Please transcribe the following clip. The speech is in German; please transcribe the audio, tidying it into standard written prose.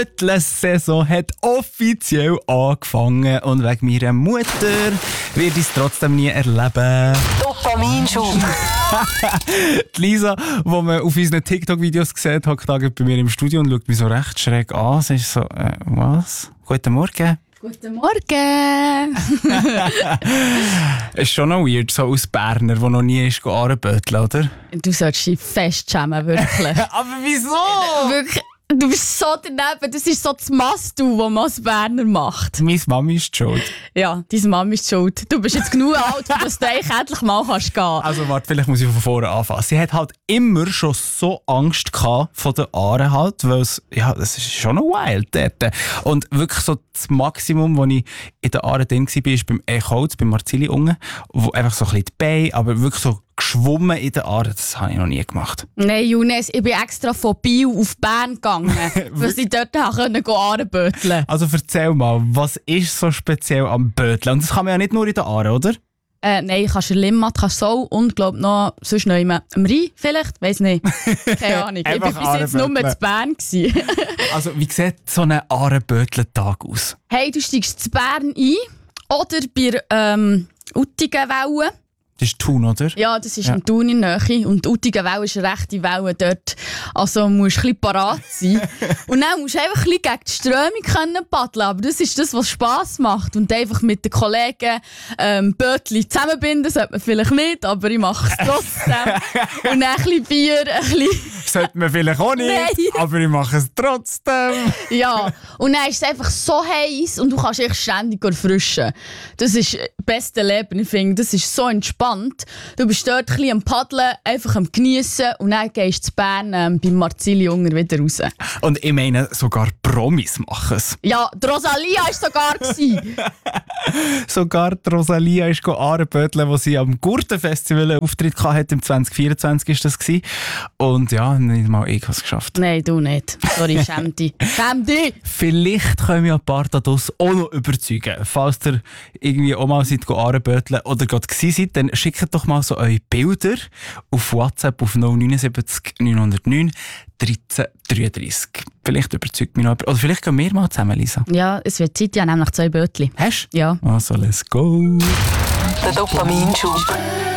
Saison hat offiziell angefangen und wegen meiner Mutter werde ich es trotzdem nie erleben. Dopaminschub. Die Lisa, die man auf unseren TikTok-Videos sieht, hockt bei mir im Studio und schaut mich so recht schräg an. Sie ist so, was? Guten Morgen. Guten Morgen! Es ist schon noch weird, so als Berner, der noch nie ist anböteln, oder? Du solltest dich fest schämen, wirklich. Aber wieso? Wirklich, du bist so daneben. Das ist so das Must-Do, das man als Berner macht. Meine Mami ist schuld. Ja, deine Mama ist schuld. Du bist jetzt genug alt, dass du eigentlich endlich mal gehen kannst. Also warte, vielleicht muss ich von vorne anfangen. Sie hat halt immer schon so Angst gehabt vor den Aaren halt, weil es, ja, das ist schon noch wild dort. Und wirklich so das Maximum, wo ich in den Aaren drin war, ist beim Echholz, beim Marzili unten, wo einfach so ein bisschen die Beine, aber wirklich so geschwommen in den Aaren, das habe ich noch nie gemacht. Nein, Younes, ich bin extra von Biel auf Bern gegangen, weil ich dort anböteln. Also erzähl mal, was ist so speziell am Böteln? Und das kann man ja nicht nur in den Aaren, oder? Nein, kannst du Limmat, kannst so und glaub noch sonst noch am Rhein vielleicht, weiss nicht. Keine Ahnung. Ich war bis jetzt nur mit in Bern. Also wie sieht so ein Aarenböteln-Tag aus? Hey, du steigst zu Bern ein oder bei Uttigenwellen. Das ist Thun, oder? Ja, das ist im Thun in der Nähe. Und die Uttigenwelle ist eine rechte Welle dort. Also musst du ein bisschen parat sein. Und dann musst du einfach ein bisschen gegen die Strömung können paddeln. Aber das ist das, was Spass macht. Und einfach mit den Kollegen Bötchen zusammenbinden, sollte man vielleicht nicht, aber ich mache es trotzdem. Und dann ein bisschen Bier, ein bisschen... Sollte man vielleicht auch nicht, Nein. aber ich mache es trotzdem. Ja, und dann ist es einfach so heiß und du kannst dich ständig erfrischen. Das ist das beste Leben, ich finde. Das ist so entspannt. Du bist dort ein bisschen am Paddeln, einfach am Geniessen und dann gehst du zu Bern beim Marzili Unger wieder raus. Und ich meine, sogar Promis machen es. Ja, die Rosalia war sogar. Sogar die Rosalia ist anböteln, wo sie am Gurtenfestival einen Auftritt hatte. Im 2024 war das. Und ja, nicht mal ich habe es geschafft. Nein, du nicht. Sorry, schäm dich. Schäm dich! Vielleicht können wir ein paar Dados auch noch überzeugen. Falls ihr irgendwie auch mal seid anböteln oder gerade gewesen seid, dann schickt doch mal so eure Bilder auf WhatsApp auf 079 909 13 33. Vielleicht überzeugt mich noch jemand. Oder vielleicht gehen wir mal zusammen, Lisa. Ja, es wird Zeit, ja, nämlich 2 Bötchen. Hast du? Ja. Also, let's go. Der Dopaminschub.